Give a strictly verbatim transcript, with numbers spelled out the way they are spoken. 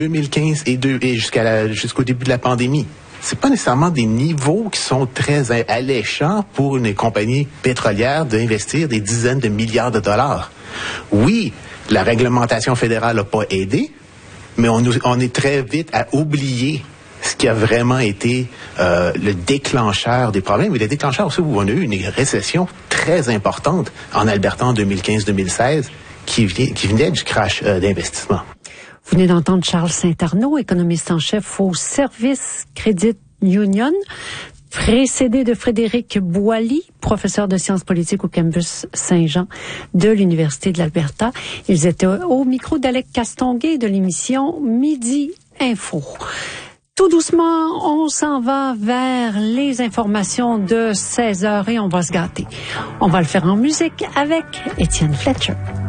deux mille quinze et, deux, et jusqu'à la, jusqu'au début de la pandémie. C'est pas nécessairement des niveaux qui sont très alléchants pour une compagnie pétrolière d'investir des dizaines de milliards de dollars. Oui, la réglementation fédérale n'a pas aidé, mais on, nous, on est très vite à oublier ce qui a vraiment été euh, le déclencheur des problèmes. Et le déclencheur aussi où on a eu une récession très importante en Alberta en deux mille quinze deux mille seize qui, qui venait du crash euh, d'investissement. Vous venez d'entendre Charles Saint-Arnaud, économiste en chef au Service Credit Union, précédé de Frédéric Boily, professeur de sciences politiques au campus Saint-Jean de l'Université de l'Alberta. Ils étaient au micro d'Alec Castonguay de l'émission Midi Info. Tout doucement, on s'en va vers les informations de seize heures et on va se gâter. On va le faire en musique avec Étienne Fletcher.